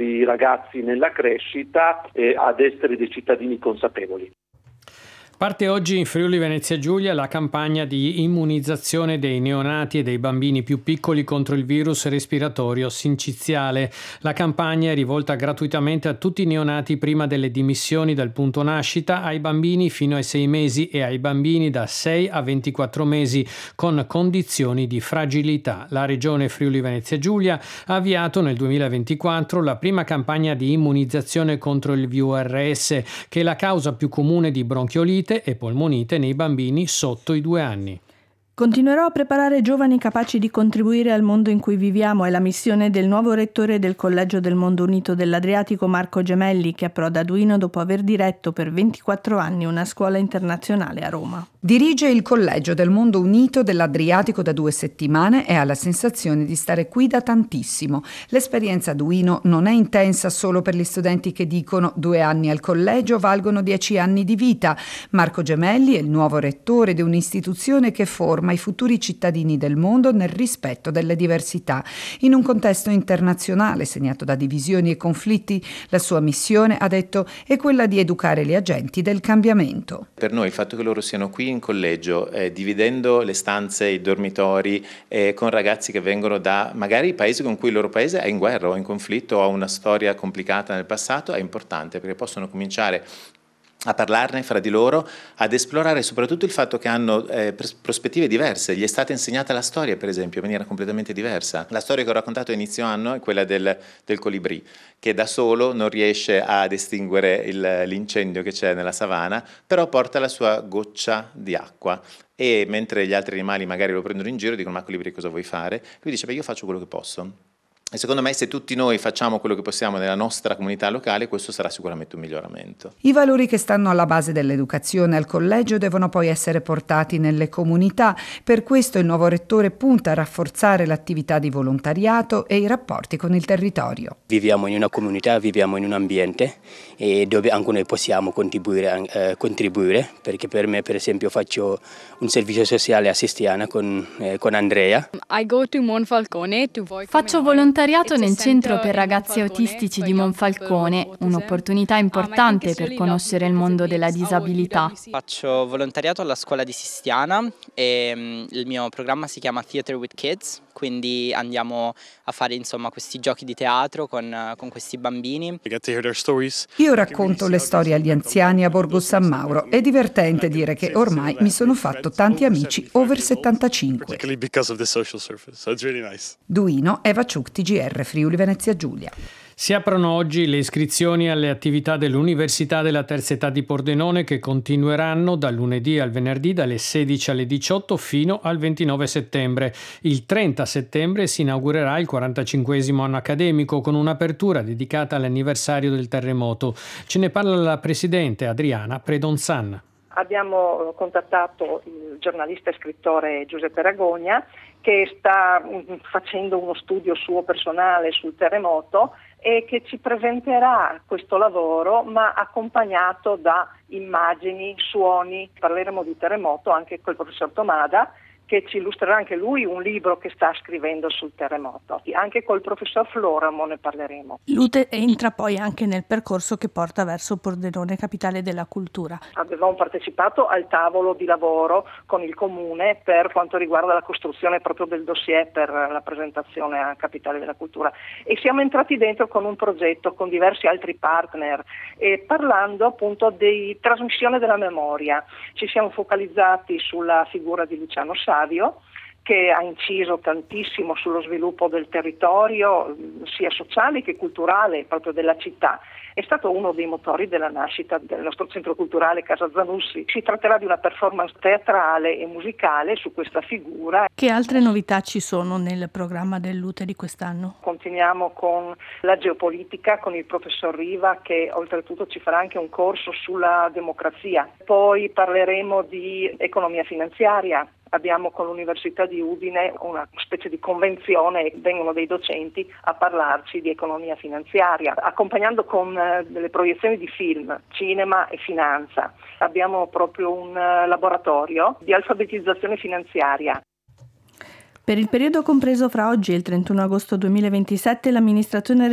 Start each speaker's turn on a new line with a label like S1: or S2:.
S1: nostri ragazzi nella crescita ad essere dei cittadini consapevoli.
S2: Parte oggi in Friuli Venezia Giulia la campagna di immunizzazione dei neonati e dei bambini più piccoli contro il virus respiratorio sinciziale. La campagna è rivolta gratuitamente a tutti i neonati prima delle dimissioni dal punto nascita, ai bambini fino ai 6 mesi e ai bambini da 6 a 24 mesi con condizioni di fragilità. La regione Friuli Venezia Giulia ha avviato nel 2024 la prima campagna di immunizzazione contro il VRS, che è la causa più comune di bronchiolite e polmonite nei bambini sotto i 2 anni.
S3: Continuerò a preparare giovani capaci di contribuire al mondo in cui viviamo. È la missione del nuovo rettore del Collegio del Mondo Unito dell'Adriatico, Marco Gemelli, che approda a Duino dopo aver diretto per 24 anni una scuola internazionale a Roma.
S4: Dirige il Collegio del Mondo Unito dell'Adriatico da 2 settimane e ha la sensazione di stare qui da tantissimo. L'esperienza a Duino non è intensa solo per gli studenti che dicono 2 anni al collegio valgono 10 anni di vita. Marco Gemelli è il nuovo rettore di un'istituzione che forma i futuri cittadini del mondo nel rispetto delle diversità. In un contesto internazionale segnato da divisioni e conflitti, la sua missione, ha detto, è quella di educare gli agenti del cambiamento.
S5: Per noi il fatto che loro siano qui in collegio, dividendo le stanze, i dormitori, con ragazzi che vengono da magari paesi con cui il loro paese è in guerra o in conflitto o ha una storia complicata nel passato, è importante perché possono cominciare a parlarne fra di loro, ad esplorare soprattutto il fatto che hanno prospettive diverse. Gli è stata insegnata la storia, per esempio, in maniera completamente diversa. La storia che ho raccontato a inizio anno è quella del colibrì, che da solo non riesce ad estinguere l'incendio che c'è nella savana, però porta la sua goccia di acqua. E mentre gli altri animali magari lo prendono in giro, dicono: ma colibrì, cosa vuoi fare? Lui dice: beh, io faccio quello che posso. E secondo me, se tutti noi facciamo quello che possiamo nella nostra comunità locale, questo sarà sicuramente un miglioramento.
S4: I valori che stanno alla base dell'educazione al collegio devono poi essere portati nelle comunità. Per questo il nuovo rettore punta a rafforzare l'attività di volontariato e i rapporti con il territorio.
S6: Viviamo in una comunità, viviamo in un ambiente dove anche noi possiamo contribuire, perché per me, per esempio, faccio un servizio sociale a Sestiana con Andrea.
S7: Faccio volontariato nel centro per ragazzi autistici di Monfalcone, un'opportunità importante per conoscere il mondo della disabilità.
S8: Faccio volontariato alla scuola di Sestiana e il mio programma si chiama Theatre with Kids, quindi andiamo a fare questi giochi di teatro con questi bambini.
S4: Io racconto le storie agli anziani a Borgo San Mauro. È divertente dire che ormai mi sono fatto tanti amici over 75. Duino, Eva Ciuc, TGR Friuli Venezia Giulia.
S2: Si aprono oggi le iscrizioni alle attività dell'Università della Terza Età di Pordenone, che continueranno dal lunedì al venerdì dalle 16 alle 18 fino al 29 settembre. Il 30 settembre si inaugurerà il 45esimo anno accademico con un'apertura dedicata all'anniversario del terremoto. Ce ne parla la presidente Adriana Predonzan.
S9: Abbiamo contattato il giornalista e scrittore Giuseppe Ragogna, che sta facendo uno studio suo personale sul terremoto e che ci presenterà questo lavoro, ma accompagnato da immagini, suoni. Parleremo di terremoto anche col professor Tomada, che ci illustrerà anche lui un libro che sta scrivendo sul terremoto. Anche col professor Floramo ne parleremo.
S3: L'UTE entra poi anche nel percorso che porta verso Pordenone, capitale della cultura.
S9: Avevamo partecipato al tavolo di lavoro con il Comune per quanto riguarda la costruzione proprio del dossier per la presentazione a Capitale della Cultura, e siamo entrati dentro con un progetto con diversi altri partner, parlando appunto di trasmissione della memoria. Ci siamo focalizzati sulla figura di Luciano Savio, che ha inciso tantissimo sullo sviluppo del territorio, sia sociale che culturale, proprio della città. È stato uno dei motori della nascita del nostro centro culturale Casa Zanussi. Si tratterà di una performance teatrale e musicale su questa figura.
S3: Che altre novità ci sono nel programma dell'UTE di quest'anno?
S9: Continuiamo con la geopolitica, con il professor Riva, che oltretutto ci farà anche un corso sulla democrazia. Poi parleremo di economia finanziaria. Abbiamo con l'Università di Udine una specie di convenzione, vengono dei docenti a parlarci di economia finanziaria, accompagnando con delle proiezioni di film, cinema e finanza. Abbiamo proprio un laboratorio di alfabetizzazione finanziaria.
S3: Per il periodo compreso fra oggi e il 31 agosto 2027 l'amministrazione